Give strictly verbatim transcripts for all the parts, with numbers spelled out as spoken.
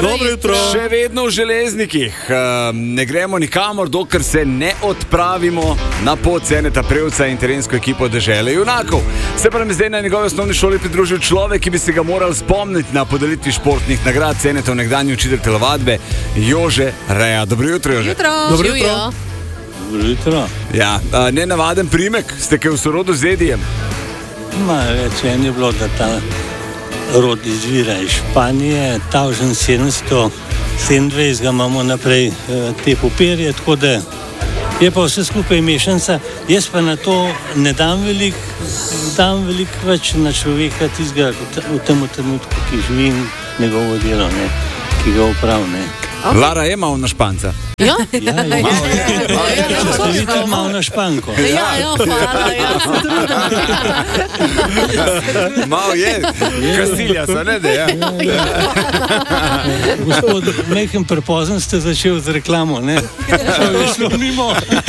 Dobro jutro. Še vedno v Železnikih. Ne gremo nikamor, dokler se ne odpravimo na pot Ceneta Prevca in terensko ekipo Dežele junakov. Se pa nam je zdaj na njegovi osnovni šoli pridružil človek, ki bi se ga moral spomniti na podelitvi športnih nagrad Cenetov nekdanji učitelj telovadbe Jože Reja. Dobro jutro, Jože. Jutro. Dobro jutro. Dobro jutro. Ja, nenavaden primek, ste kaj v sorodu z Edijem? Ma, rečeno je bilo, da ta rod izvira iz Španije, tavžen sedemsto sedemindvajset ga imamo naprej te papirje, tako da je pa vse skupaj mešanca. Jaz pa na to ne dam veliko, dam veliko več na človeka tistega v tem trenutku, ki živi njegovo delo, ne, ki ga opravi, ne. Okay. Lara je malo na Španca. Ja? Ja, ja. Malo je. Če ste vi tudi malo na Španko. Ja, ja, hvala, ja, se trudim. Malo je. Kastilja so, ne, da ja. Gospod, nekaj prepozen ste začel z reklamo, ne? Šo je šlo mimo.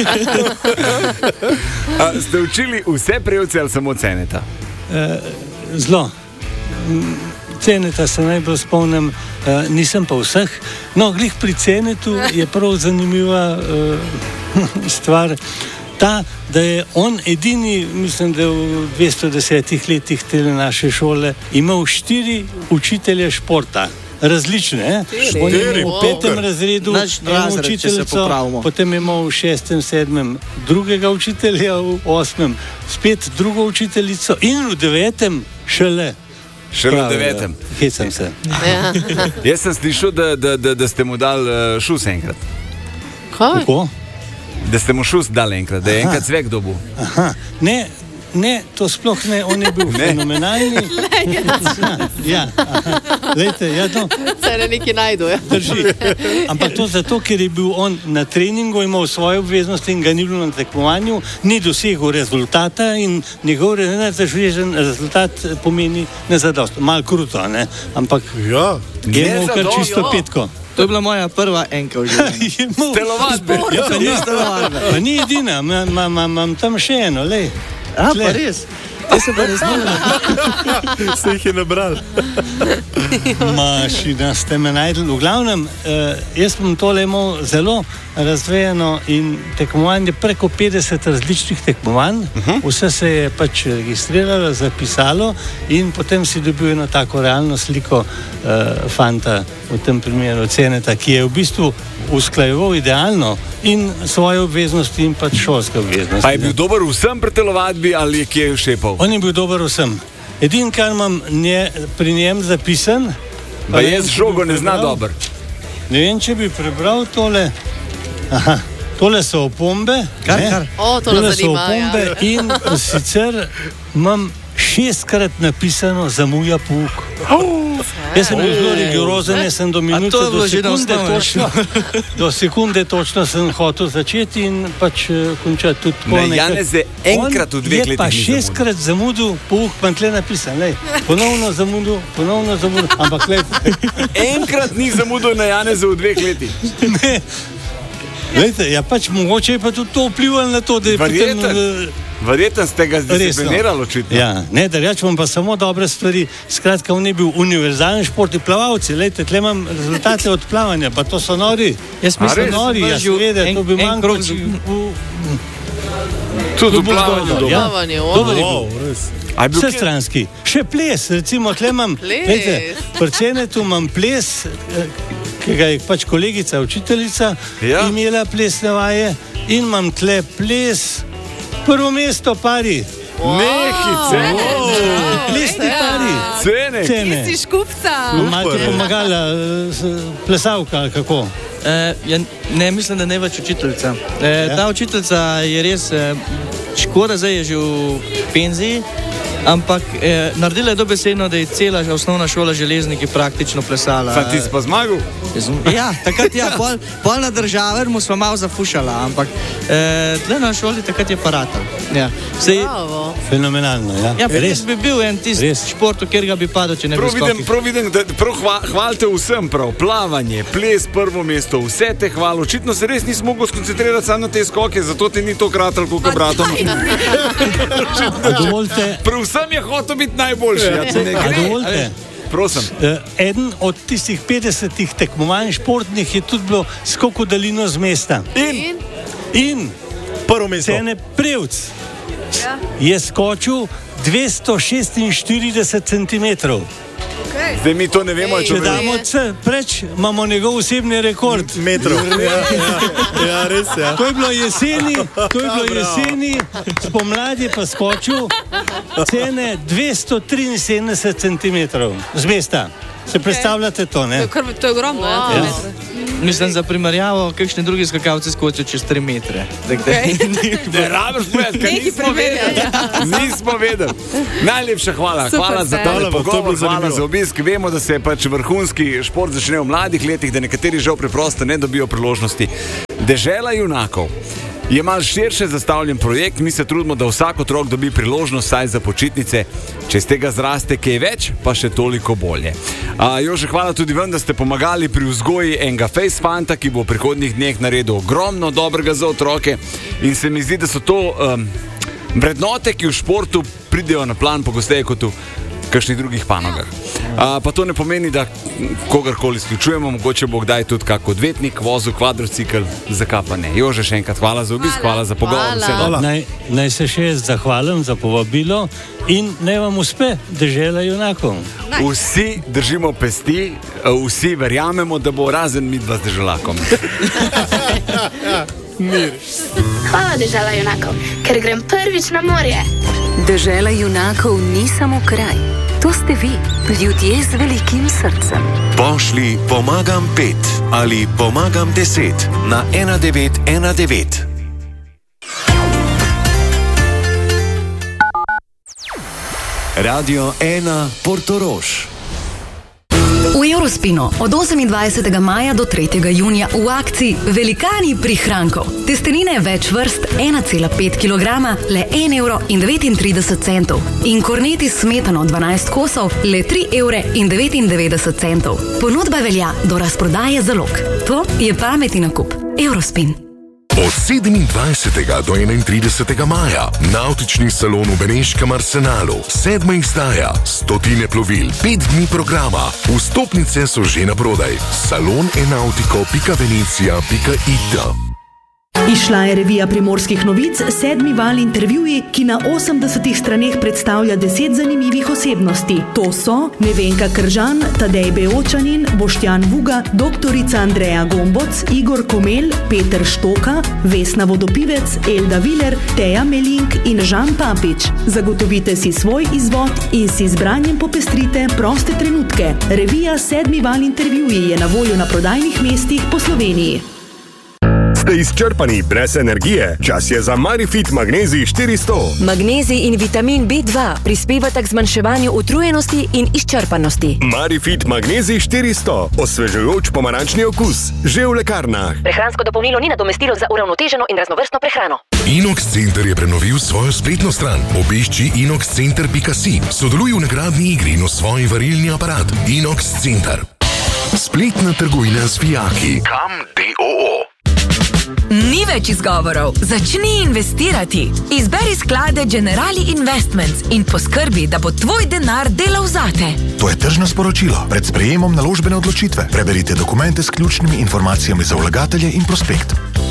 A, ste učili vse Prevce ali samo Ceneta? E, zelo. Ceneta se najbolj spomnim, uh, nisem pa vseh. No, glih pri Cenetu je prav zanimiva uh, stvar ta, da je on edini, mislim, da v dvesto desetih letih te naše šole imel štiri učitelje športa. Različne, Štiri. On je imel v petem razredu eno učiteljico, potem je imel v šestem, sedmem drugega učitelja, v osmem spet drugo učiteljico in v devetem šele. Šele v devetem. Hecam se. Ja. Jaz sem slišal, da, da, da, da ste mu dal uh, šus enkrat. Kaj? Kako? Da ste mu šus dal enkrat, da je Aha. enkrat cvek dobil. Aha. Ne, ne, to sploh ne, on je bil Ne. fenomenalni. Ja, aha. Lejte, ja, to Se ne neki najdu, ja. drži. Ampak to zato, ker je bil on na treningu, imel svoje obveznosti in ga ni bilo na tekmovanju, ni dosegel rezultata in njegov nezaželežen rezultat pomeni nezadost. Mal kruto, ne? Ampak Ja. je imel kar Nezadost. čisto petko. To je bila moja prva enka v življenju. Je imel- Telovadbe. Ja, pa ni, pa ni edina, imam, imam, imam tam še eno, lej. A, Tle. pa res. Jaz se pa ne znam. Se jih je nabral. Mašina ste me najdli. V glavnem, eh, jaz sem tole imel zelo razvejeno in tekmovanje preko petdeset različnih tekmovanj. Uh -huh. Vse se je pač registriralo, zapisalo in potem si dobil eno tako realno sliko eh, fanta, v tem primeru Ceneta, ki je v bistvu usklajeval idealno in svoje obveznosti in pač šolske obveznosti. Pa je bil dober vsem pri telovadbi ali je kje šepal? On je bil dober vsem. Edin, kar imam nje, pri njem zapisan, Pa jaz žogo ne zna dober. ne vem, če bi prebral tole. Aha, tole so opombe. Kar, ne? kar. O, to nas Tole so zanima, opombe ja. in sicer imam šestkrat napisano zamuja pouk. Jaz sem bil zelo rigorozen, jaz sem do minute, to je do bilo že na sekunde osnovni točno, do sekunde točno sem hotel začeti in pač uh, končati tudi tako. Ne, nekaj. Janez je enkrat v dveh On je pa letih ni zamudil. šestkrat zamudil, pouk pa tle napisan, lej, ponovno zamudil, ponovno zamudil, ampak lej, Enkrat ni zamudil na Janeza v dveh letih. ne. Lejte, ja pač mogoče je pa tudi to vplivalo na to, da je Verjeten. potem... Verjetno ste ga zdisciplinirali očitno. Ja, ne, da rečem pa samo dobre stvari. Skratka, on je bil univerzalen športni plavalci. Lejte, tle imam rezultate od plavanja, pa to so nori. Jaz A mislim, res? da Nori, ja, seveda, to bi manjkalo. če- v- Tudi v bo plavanju dobro, dober. ja. Plavanje, o. Dober je bil. Wow, res. A je bil Vse kje- stranski. Še ples, recimo, tle imam. Ples. Lejte, pri Cenetu imam ples, eh, ki ga je pač kolegica, učiteljica, Ja. imela plesne vaje in imam tle ples, prvo mesto pari. Neki cene. Plesni pari. Cene. Cene. Ti si škupca. Malo ti je pomagala eh, s- plesavka ali kako? E, ja, ne, mislim, da ne več učiteljica. E, Ja. ta učiteljica je res e, škoda, zdaj je že v penziji, ampak e, naredila je dobesedno, da je cela osnovna šola Železniki praktično plesala. Sam ti si pa zmagal? Ja, takrat je, ja, pol, pol na države mu smo malo zafušala, ampak e, tle na šoli takrat je paratal. Ja. Sej, Bravo. Fenomenalno, ja. ja, Res. res bi bil en tisti Res. šport, v kjer ga bi padel, če ne bi Prav vidim, skokil. prav vidim, da prav hva, hvalite vsem prav. Plavanje, ples, prvo mesto, vse te hvale. Očitno se res nisi mogel skoncentrirati samo na te skoke, zato ti ni to kratal kot bratom. A dovolite, Prav vsem je hotel biti najboljši. Ja, to ne a gre. dovolite, prosim. Uh, eden od tistih petdesetih tekmovanj športnih je tudi bilo skok v daljino z mesta. In? In Prvo mesto. Cene Prevc Ja. je skočil dvesto šestinštirideset centimetrov. Okay. Zdaj mi to ne vemo, Ej, če Če damo C, preč, imamo njegov osebni rekord. Metrov. Ja, ja, ja, res je. Ja. To je bilo jeseni, to je bilo jeseni, spomladi pa skočil cene dvesto triinsedemdeset centimetrov z mesta. Se predstavljate to, To ne? je, kar, to je ogromno, wow. ja, Ja. Mislim, za primerjavo, kakšni drugi skakalci skočijo čez tri metre. Okay. Ne rabiš povedati, ker Nekaj nismo vedeli. preverjanja. Nismo vedeli. Najlepša hvala. Super, Hvala za Fer. ta Hvala vam, to je pogovor, bilo hvala zanimivo. za obisk. Vemo, da se pač vrhunski šport začne v mladih letih, da nekateri žal preprosto ne dobijo priložnosti. Dežela junakov je mal širše zastavljen projekt. Mi se trudimo, da vsak otrok dobi priložnost saj za počitnice. Če iz tega zraste kaj več, pa še toliko bolje. A, Jože, hvala tudi vam, da ste pomagali pri vzgoji enega face fanta, ki bo v prihodnjih dneh naredil ogromno dobrega za otroke. In se mi zdi, da so to um, vrednote, ki v športu pridejo na plan pogosteje kot v kakšnih drugih panogah. A, pa to ne pomeni, da kogarkoli izključujemo, mogoče bo kdaj tudi kak odvetnik vozil kvadrocikl, zakaj pa ne. Jože, še enkrat hvala za obisk, hvala, hvala za pogovor. Vse dobro. Naj, naj se še jaz zahvalim za povabilo in naj vam uspe Dežela junakov. Vsi držimo pesti, vsi verjamemo, da bo razen mi dva z Deželakom. Hvala, Dežela junakov, ker grem prvič na morje. Dežela junakov ni samo kraj, to ste vi, ljudje z velikim srcem. Pošli pomagam pet ali pomagam deset na ena devet ena devet. Radio ena Portorož. V Eurospinu od osemindvajsetega maja do tretjega junija v akciji Velikani prihrankov. Testenine več vrst ena cela pet kilograma, le en evro in devetintrideset centov. In korneti s smetano dvanajst kosov, le tri evre in devetindevetdeset centov. Ponudba velja do razprodaje zalog. To je pametni nakup. Eurospin. Od sedemindvajsetega do enaintridesetega maja Navtični salon v Beneškem Arsenalu, sedma izdaja, stotine plovil, pet dni programa, vstopnice so že na prodaj. salon enautiko pika venecija pika it. Izšla je revija Primorskih novic, sedmi val intervjuji, ki na osemdesetih straneh predstavlja deset zanimivih osebnosti. To so Nevenka Kržan, Tadej Beočanin, Boštjan Vuga, doktorica Andreja Gomboc, Igor Komel, Peter Štoka, Vesna Vodopivec, Elda Viler, Teja Melink in Žan Papič. Zagotovite si svoj izvod in si z branjem popestrite proste trenutke. Revija Sedmi val intervjuji je na voljo na prodajnih mestih po Sloveniji. Ste izčrpani brez energije? Čas je za Marifit Magnezij štiristo. Magnezij in vitamin B dva prispevata k zmanjševanju utrujenosti in izčrpanosti. Marifit Magnezij štiristo. Osvežujoč pomarančni okus. Že v lekarnah. Prehransko dopolnilo ni nadomestilo za uravnoteženo in raznovrstno prehrano. Inox Center je prenovil svojo spletno stran. Obišči inox center pika si. Sodeluj v nagradni igri in osvoji varilni aparat. Inox Center. Spletna trgovina s fijaki. Kam D O O. Ni več izgovorov. Začni investirati. Izberi sklade Generali Investments in poskrbi, da bo tvoj denar delal zate. To je tržno sporočilo. Pred sprejemom naložbene odločitve preberite dokumente s ključnimi informacijami za vlagatelje in prospekt.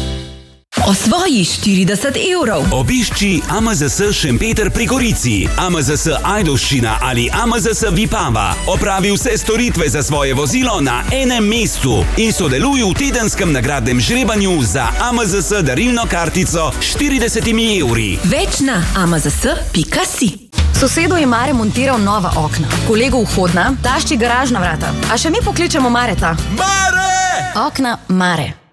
Osvoji štirideset evrov. Obišči A M Z S Šempeter pri Gorici, A M Z S Ajdovščina ali A M Z S Vipava. Opravi vse storitve za svoje vozilo na enem mestu in sodeluj v tedenskem nagradnem žrebanju za A M Z S darilno kartico s štiridesetimi evri. Več na A M Z S pika si. Sosedo je Mare montiral nova okna, kolegu vhodna, tašči garažna vrata. A še mi pokličemo Mareta. Mare! Okna Mare.